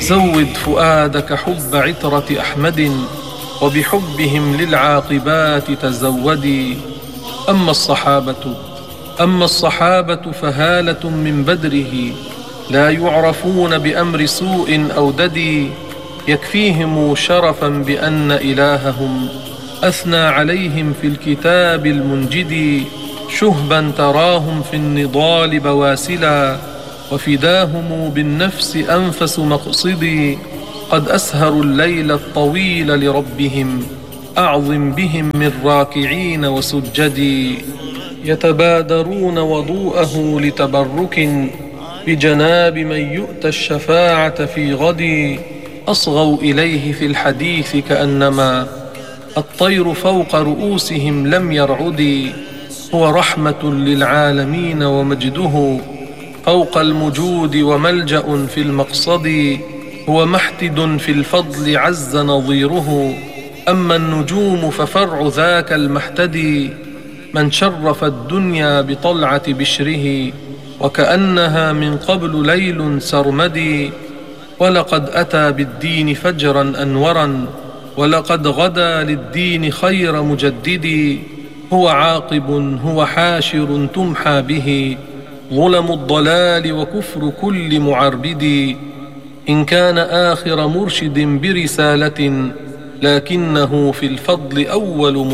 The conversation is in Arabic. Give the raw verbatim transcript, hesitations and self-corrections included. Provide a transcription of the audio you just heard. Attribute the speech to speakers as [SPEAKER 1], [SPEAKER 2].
[SPEAKER 1] زود فؤادك حب عطرة أحمد، وبحبهم للعاقبات تزودي. أما الصحابة أما الصحابة فهالة من بدره، لا يعرفون بأمر سوء أو ددي. يكفيهم شرفا بأن إلههم أثنى عليهم في الكتاب المنجد. شهبا تراهم في النضال بواسلا، وفداهم بالنفس أنفس مقصدي. قد أسهروا الليل الطويل لربهم، أعظم بهم من راكعين وسجدي. يتبادرون وضوءه لتبرك بجناب من يؤتى الشفاعة في غد. أصغوا إليه في الحديث كأنما الطير فوق رؤوسهم لم يرعد. هو رحمة للعالمين ومجده فوق المجود، وملجأ في المقصد. هو محتد في الفضل عز نظيره، أما النجوم ففرع ذاك المحتدي. من شرف الدنيا بطلعة بشره، وكأنها من قبل ليل سرمدي. ولقد أتى بالدين فجرا أنورا، ولقد غدا للدين خير مجدد. هو عاقب هو حاشر تمحى به ظلم الضلال وكفر كل معربد. إن كان آخر مرشد برسالة، لكنه في الفضل أول